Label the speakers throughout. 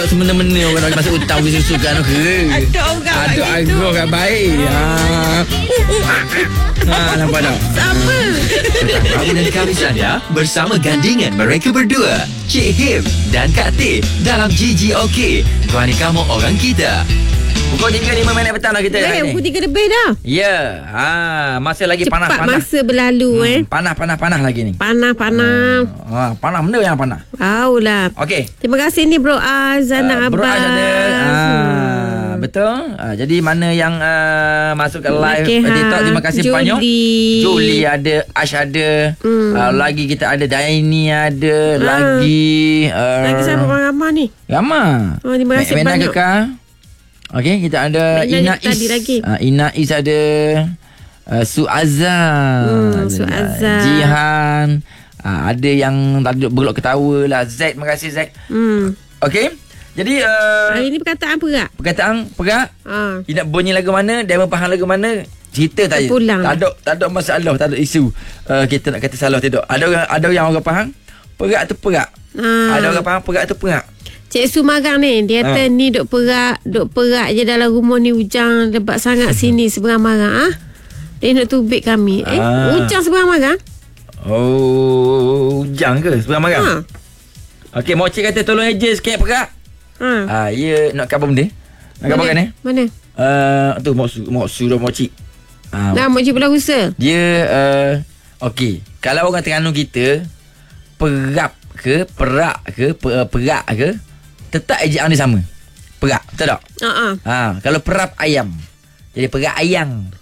Speaker 1: Semena-mena orang nak masuk hutang beli susu kan ke? Aduk agak kat baik. Nampak tak?
Speaker 2: Sama.
Speaker 3: Rawi dan Kamis anda bersama gandingan mereka berdua, Cik Him dan Kak Teh dalam GGOK. Guani kamu orang kita.
Speaker 1: Pukul 3.05 minit petang dah kita ni.
Speaker 2: Pukul 3 lebih dah.
Speaker 1: Ya. Masih lagi
Speaker 2: Cepat
Speaker 1: panas-panas.
Speaker 2: masa berlalu
Speaker 1: Panas lagi ni.
Speaker 2: Panas.
Speaker 1: Panas benda yang panas.
Speaker 2: Taulah.
Speaker 1: Okey.
Speaker 2: Terima kasih ni Bro Azana
Speaker 1: Bro
Speaker 2: Abbas.
Speaker 1: ada. Betul. Jadi mana yang masuk ke live
Speaker 2: Makeha,
Speaker 1: TikTok, terima kasih banyak. Julie ada, Ash ada. Lagi kita ada Daini ada. Lagi
Speaker 2: siapa ramai ni?
Speaker 1: Rama.
Speaker 2: Terima kasih
Speaker 1: Mena
Speaker 2: banyak.
Speaker 1: Kekal. Okey, kita ada
Speaker 2: Mena
Speaker 1: Ina
Speaker 2: tadi
Speaker 1: Is.
Speaker 2: lagi.
Speaker 1: Ina Is ada. Suazza.
Speaker 2: Suazza.
Speaker 1: Jihan. Ada yang tadi bergelak ketawa lah. Zack, terima kasih Zack. Okey. Jadi
Speaker 2: hari ni perkataan perak.
Speaker 1: perkataan perak. Dia nak bunyi lagu mana, dia faham lagu mana, cerita tak je.
Speaker 2: Terpulang.
Speaker 1: Tak ada masalah, tak ada isu. Kita nak kata salah tidak. Ada yang orang faham perak tu perak. Ada orang faham perak tu perak.
Speaker 2: Cik Su marang ni. Dia kata ni duk perak je dalam rumah ni, hujan lebat sangat sini seberang marang. Dia nak tubik kami. Hujan seberang marang?
Speaker 1: Oh, hujan ke seberang marang? Okey, mak cik kata tolong eja sikit perak. Ya, nak khabar benda. Nak khabar kan
Speaker 2: Mana?
Speaker 1: Tu mak su dah mak cik.
Speaker 2: Dah mak cik pulang usaha.
Speaker 1: Dia okey, kalau orang Terengganu kita perak ke perak ke, tetap ejaan dia sama. Perak, betul tak? Kalau perap ayam, jadi perak ayang.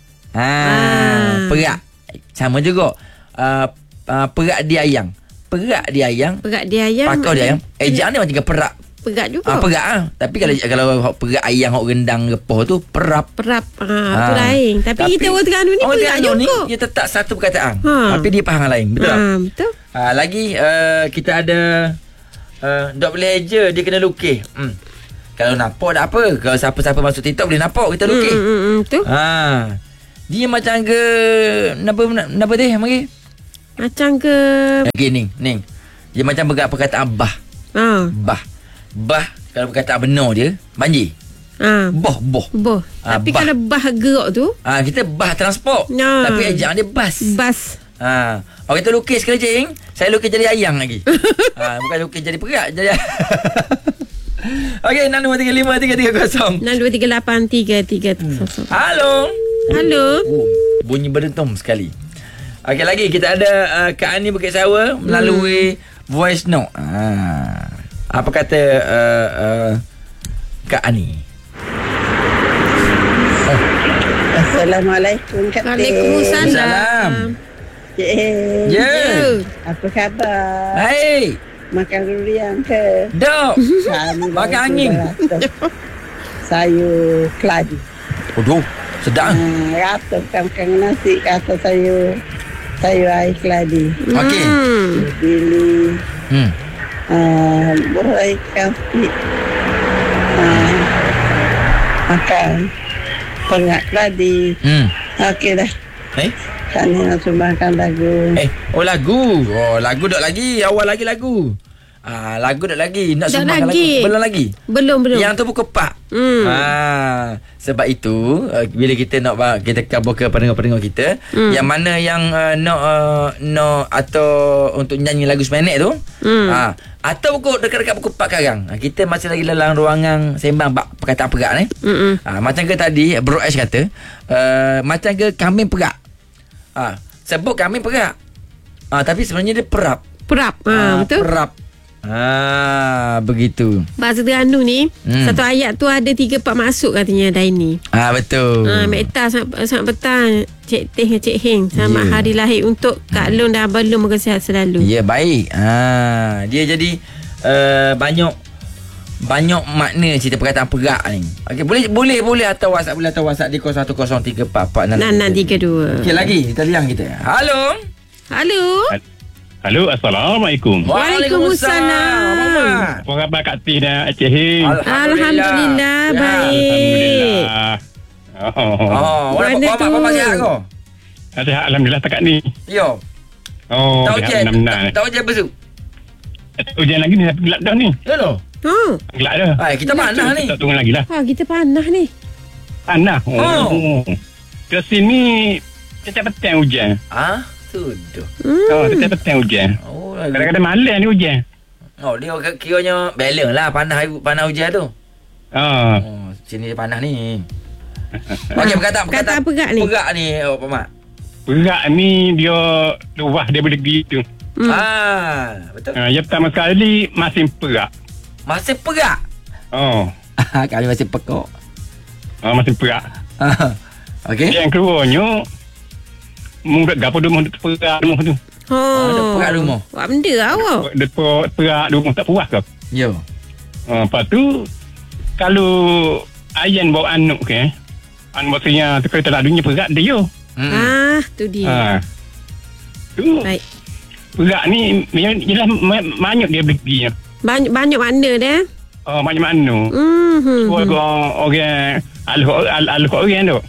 Speaker 1: Perak sama juga. Perak dia ayang. Perak dia ayang. Pakau dia ayam. Ejaan dia macam perak.
Speaker 2: Perak juga.
Speaker 1: Perak. Tapi kalau perak ayang hok rendang gepoh tu perap.
Speaker 2: Tu lain. Tapi kita orang Terengganu ni perak juga.
Speaker 1: Dia tetap satu perkataan. Tapi dia faham lain. Betul tak?
Speaker 2: Betul.
Speaker 1: Lagi kita ada tak boleh je dia kena lukis. Kalau nampak tak apa. Kalau siapa-siapa masuk TikTok boleh nampak kita lukis.
Speaker 2: Betul.
Speaker 1: Dia macam ke Napa teh mari?
Speaker 2: Macam ke
Speaker 1: Okey Ning. Dia macam perkataan bah. Bah kalau perkataan benar dia banjir. Boh.
Speaker 2: Tapi
Speaker 1: bah.
Speaker 2: kalau bah gerak tu
Speaker 1: Kita bah transport. Tapi ejaan dia bas. Orang tu lukis sekali je. Saya lukis jadi ayang lagi. Bukan lukis jadi perak. Jadi Okey, 6235 330.
Speaker 2: 6238 330.
Speaker 1: Halo. Bunyi berdentum sekali. Okey, lagi kita ada Kak Ani Bukit Sawa melalui voice note. Apa kata Kak Ani?
Speaker 4: Assalamualaikum Kak Teh.
Speaker 2: Waalaikumsalam.
Speaker 1: Ya.
Speaker 4: Apa khabar?
Speaker 1: Baik.
Speaker 4: Makan durian ke?
Speaker 1: Dok. Makan angin.
Speaker 4: Sayur keladi.
Speaker 1: Aduh, sedap.
Speaker 4: Rata makan nasi kata sayur air keladi.
Speaker 1: Okey.
Speaker 4: Pilih. Buah ikan spik. Makan perak keladi. Okey dah. Kami nak sumbangkan lagu.
Speaker 1: Lagu dok lagi. Awal lagi lagu. Lagu dok lagi. Nak sumbang lagu. Belum lagi.
Speaker 2: Belum.
Speaker 1: Yang tu pukul 4. Sebab itu bila kita nak kita kabur ke pendengar-pendengar kita, yang mana yang nak atau untuk nyanyi lagu seminit tu, atau dekat pukul 4 sekarang, kita masih lagi dalam ruangan sembang perkataan perak ni. Macam ke tadi Bro Ash kata, macam ke kambing perak. Sebut kambing perak. Tapi sebenarnya dia perap.
Speaker 2: Betul.
Speaker 1: Perap. Begitu.
Speaker 2: Bahasa Terengganu ni satu ayat tu ada 3-4 maksud katanya Daini.
Speaker 1: Betul.
Speaker 2: Mekta sangat petang Cik Teh dengan Cik Heng. Selamat hari lahir untuk Kak Long dan Abang Long. Moga sihat selalu.
Speaker 1: Ya, baik. Dia jadi banyak makna cerita perkataan perak ni. Okey, boleh atau WhatsApp, di 0103446632. Okey, lagi talian kita. Halo.
Speaker 5: Halo, Assalamualaikum.
Speaker 2: Waalaikumsalam.
Speaker 5: Apa khabar Kak Tih dan Encik Hing?
Speaker 2: Alhamdulillah, baik.
Speaker 1: Apa sihat kau?
Speaker 5: Sihat Alhamdulillah takat ni.
Speaker 1: Yo.
Speaker 5: Sihat benar-benar.
Speaker 1: Tak hujan besok.
Speaker 5: Hujan lagi ni, tapi gelap dah ni.
Speaker 1: Ya loh.
Speaker 2: Oh.
Speaker 5: Gelap dah.
Speaker 1: Kita panah ni.
Speaker 5: Tak tunggu lagi lah.
Speaker 2: Kita panah ni.
Speaker 5: Panah. Ke sini setiap petang hujan.
Speaker 1: Sudah.
Speaker 5: Setiap petang hujan. Kadang-kadang malam ni hujan.
Speaker 1: Dia kiranya balance lah panah hujan tu. Sini panah ni. Okey, perkataan
Speaker 2: perak ni.
Speaker 1: Perak ni, Pak Mat.
Speaker 5: Perak ni dia luah dia boleh gitu.
Speaker 1: Betul.
Speaker 5: Yang pertama sekali masin perak.
Speaker 1: Masin perak. Kami masih pekok.
Speaker 5: Masin perak.
Speaker 1: Okey.
Speaker 5: Yang keduanya mungkin gapo rumah perak rumah tu.
Speaker 1: Ada perak rumah.
Speaker 2: Buat benda awak.
Speaker 5: Depa perak rumah tak puas ke?
Speaker 1: Yo.
Speaker 5: Lepas tu kalau ayan bawa anak ke, maksudnya terkait tak dunia perak dia.
Speaker 2: Tu dia.
Speaker 5: Tu.
Speaker 2: Baik.
Speaker 5: Perak ni jelas banyak dia beli.
Speaker 2: Banyak mana dia?
Speaker 5: Banyak mana. Orang aluk orang tu.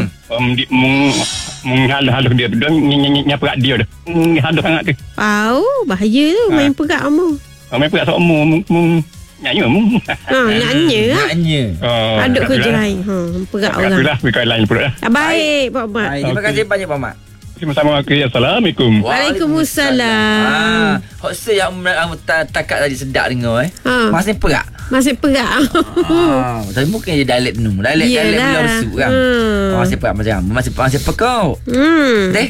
Speaker 5: Halus dia tu. Dia perak dia tu. Halus sangat tu.
Speaker 2: Bahaya tu main perak kamu.
Speaker 5: Main perak sama nyanyi mu.
Speaker 2: Nyanyi. Aduk kerja lain. Perak orang.
Speaker 5: Itulah perkara lain pula dah.
Speaker 2: Baik, Pak Mat.
Speaker 1: Terima kasih banyak, Pak Mat.
Speaker 5: Sama-sama. Assalamualaikum.
Speaker 2: Waalaikumsalam.
Speaker 1: Hotsa yang takat tadi sedap dengar Masih perak.
Speaker 2: Masih perak.
Speaker 1: Tapi mungkin dia dialek penuh. Dialek bila besuk kan. Masih perak macam masih pekok. Deh.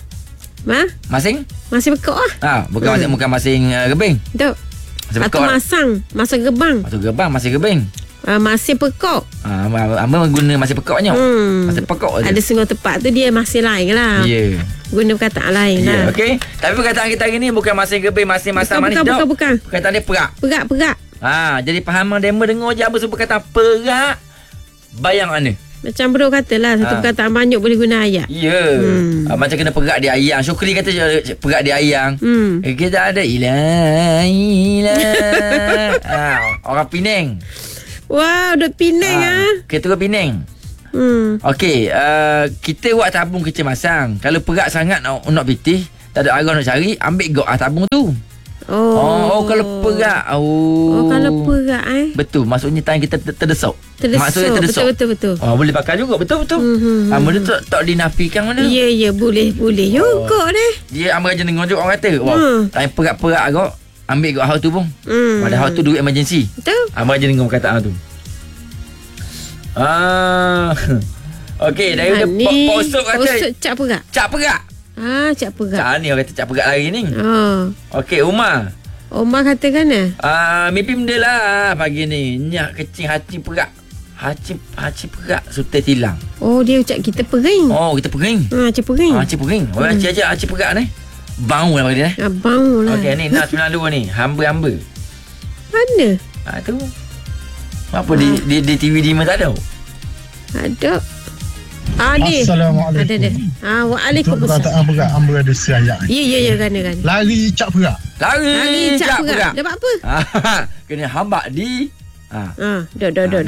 Speaker 1: Masing
Speaker 2: pekok lah.
Speaker 1: Bukan masing gebing.
Speaker 2: Betul. Atau masa gebang.
Speaker 1: Masih gebing.
Speaker 2: Masih pekok.
Speaker 1: Amba guna masih pekoknya. Masih pekok je.
Speaker 2: Ada setengah tempat tu dia masih lain lah.
Speaker 1: Ya.
Speaker 2: Guna perkataan lain lah.
Speaker 1: Okey. Tapi perkataan kita hari ni bukan masih gebing, masih masa manis.
Speaker 2: Bukan.
Speaker 1: Perkataan dia perak.
Speaker 2: Perak.
Speaker 1: Jadi faham demo dengar je apa sebut kata perak. Bayang mana?
Speaker 2: Macam bro katalah satu perkataan banyak boleh guna ayat.
Speaker 1: Ya. Macam kena perak di ayang. Syukri kata perak di ayang. Kita ada ilah. Orang Penang.
Speaker 2: Wow, duk Penang
Speaker 1: Kita ke Penang. Okey, kita buat tabung kecemasan. Kalau perak sangat nak pitih, tak ada arah nak cari, ambil gok tabung tu. Kalau perak.
Speaker 2: Kalau perak
Speaker 1: Betul, maksudnya tangan kita terdesok. Maksudnya terdesok.
Speaker 2: Betul.
Speaker 1: Boleh pakai juga, betul. Benda tu tak dinafikan mana.
Speaker 2: Ya, boleh juga deh.
Speaker 1: Dia ambil je dengar juga orang kata. Tangan perak-perak agak, ambil gok hal tu pun. Padahal tu duit emergency.
Speaker 2: Betul.
Speaker 1: Ambil je dengar perkataan tu. Okey, dari Pak Usop kata
Speaker 2: cak perak.
Speaker 1: Cak perak.
Speaker 2: Cak perak.
Speaker 1: Ni orang kata cak perak lari ni. Okey, Umar
Speaker 2: kata kan
Speaker 1: mimpi benda lah pagi ni. Nyak kecing hati perak. Haci perak sutai tilang.
Speaker 2: Dia ucap kita pering.
Speaker 1: Kita pering.
Speaker 2: Haci pering.
Speaker 1: Haci pering. Orang haci perak ni. Bau lah pagi ni.
Speaker 2: Bau lah.
Speaker 1: Okey, ni Nas 92 ni. Hamba.
Speaker 2: Mana?
Speaker 1: Tu. Apa di TV Dima tak ada?
Speaker 2: Ada. Ni.
Speaker 6: Assalamualaikum.
Speaker 2: Ada. Waalaikumsalam.
Speaker 6: Perkataan perak hamba ada seayat.
Speaker 2: Ya, kan.
Speaker 6: Lari cak perak.
Speaker 1: Lari cak perak.
Speaker 2: Dapat apa?
Speaker 1: Kena hambak di.
Speaker 2: Dah.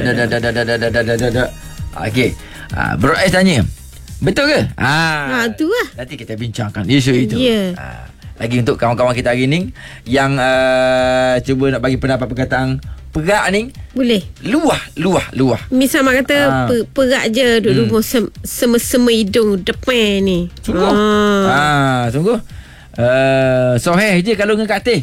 Speaker 1: Okey. Bro S tanya. Betul ke?
Speaker 2: Tu lah.
Speaker 1: Nanti kita bincangkan isu itu.
Speaker 2: Ya.
Speaker 1: Lagi untuk kawan-kawan kita hari ni yang cuba nak bagi pendapat perkataan perak ni,
Speaker 2: boleh.
Speaker 1: Luah.
Speaker 2: Misal mak kata perak je duduk sema-sema hidung depan ni.
Speaker 1: Sungguh. Sungguh. Soheh je kalau dengan Kak Teh.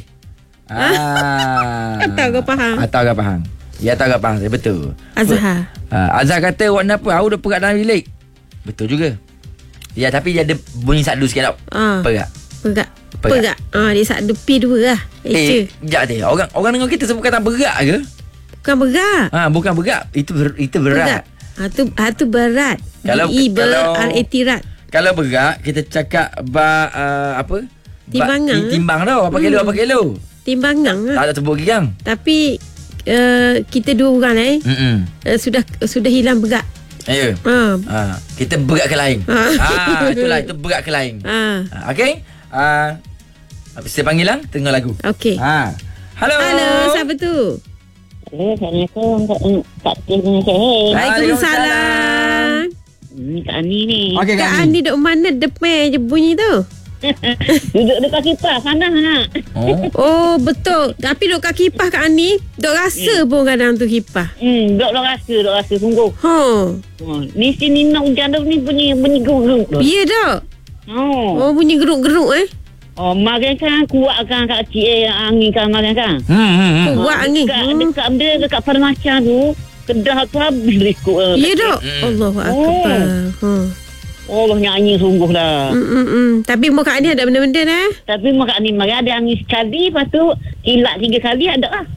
Speaker 2: Atau kau faham?
Speaker 1: Ya, tak faham. Saya betul.
Speaker 2: Azhar.
Speaker 1: Azhar kata awak kenapa? Awak dah perak dalam bilik. Betul juga. Ya, tapi dia ada bunyi sadu sikit tau. Perak. Dia satu P2 lah. Sekejap dia. Orang dengar kita sebut kata berat ke?
Speaker 2: Bukan berat.
Speaker 1: Bukan berat. Itu berat.
Speaker 2: Tu berat.
Speaker 1: Kalau
Speaker 2: RAT rat.
Speaker 1: Kalau berat kita cakap apa?
Speaker 2: Timbangan.
Speaker 1: Timbang tau. Apa kilo?
Speaker 2: Timbangan lah.
Speaker 1: Tak sebut gigang.
Speaker 2: Tapi kita dua orang sudah hilang berat.
Speaker 1: Ya. Kita berat ke lain. Itulah, itu berat ke lain. Okey. Saya panggil lah, tengok lagu.
Speaker 2: Okey.
Speaker 1: Halo,
Speaker 2: siapa tu?
Speaker 4: Assalamualaikum Kak Teh dengan Syahir.
Speaker 2: Waalaikumsalam.
Speaker 4: Kak Ani ni.
Speaker 1: Okey,
Speaker 2: Kak Ani duk mana depan je bunyi tu?
Speaker 7: Duduk dekat kipas panas nak.
Speaker 2: Oh betul. Tapi duk kat kipas kat ni, duk rasa pun kadang tu kipas.
Speaker 7: Duk rasa sungguh. Ni sini nak hujan tu ni bunyi geruk tu.
Speaker 2: Ya tak? Oh bunyi geruk-geruk
Speaker 7: Makan kan kuat kan kat cik angin kan makan kan.
Speaker 2: Kuat angin.
Speaker 7: Dekat Permacang tu Kedah tu habis rekod.
Speaker 2: Ya tak? Allahu Akbar.
Speaker 7: Allahnya angin sungguh dah.
Speaker 2: Tapi mak kat ni ada benda-benda dah.
Speaker 7: Tapi mak kat ni mari ada angin sekali, lepas tu kilat 3 kali ada lah.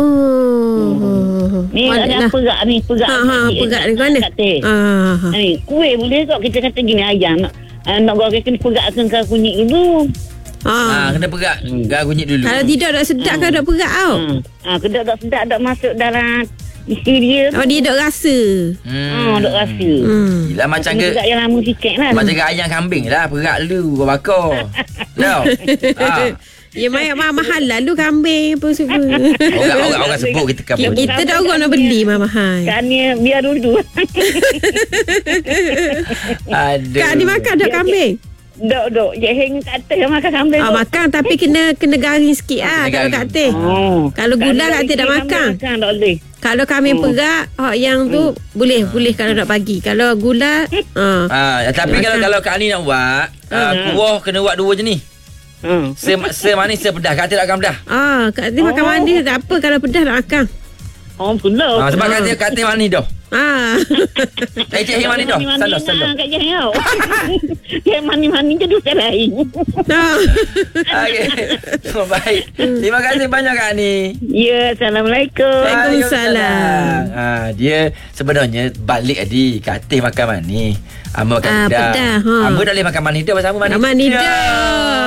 Speaker 7: Ni ada perak ni, perak.
Speaker 2: Perak ni mana?
Speaker 7: Ni kuih boleh tak kita kata gini ayam nak goreng kena perakkan ke kunyit dulu.
Speaker 1: Kena perak kunyit dulu.
Speaker 2: Kalau tidak tak sedap kan tak perak tau.
Speaker 7: Kedok tak sedap tak masuk dalam isi dia.
Speaker 2: Dia dok rasa.
Speaker 7: Dok rasa.
Speaker 1: Gila macam ke
Speaker 7: perak yang lama sikit lah.
Speaker 1: Macam ke ayam kambing lah, perak dulu bakar. Tahu?
Speaker 2: Ya mahal lalu kambing apa semua.
Speaker 1: Orang sebut kita kabur.
Speaker 2: Kita dah orang nak beli mahal.
Speaker 7: Kan ni biar dulu.
Speaker 1: Aduh.
Speaker 2: Kak ni makan tak kambing?
Speaker 7: Dok. Je hang kat atas makan kambing.
Speaker 2: Makan tapi kena garing sikit kalau kat atas. Kalau gula kat atas dah makan.
Speaker 7: Tak boleh.
Speaker 2: Kalau kambing perak yang tu boleh kalau nak bagi. Kalau gula
Speaker 1: tapi kalau Kak Ani nak buat kuah kena buat 2 je ni. Semanis sepedah. Kak Atin tak makan pedah.
Speaker 2: Kak Atin makan manis tak apa. Kalau pedah nak makan.
Speaker 7: Pula.
Speaker 1: Sebab Kak Atin manis dah. Cik Him manis dah. Salah.
Speaker 7: Kak Jahil tau. Yang manis-manis je tu lain.
Speaker 1: Okey. Baik. Terima kasih banyak Kak Ani.
Speaker 7: Ya, Assalamualaikum.
Speaker 2: Waalaikumsalam.
Speaker 1: Dia sebenarnya balik tadi Kak Atin makan manis. Amba makan pedah. Amba tak boleh makan manis dah pasal Amba manis
Speaker 2: dah.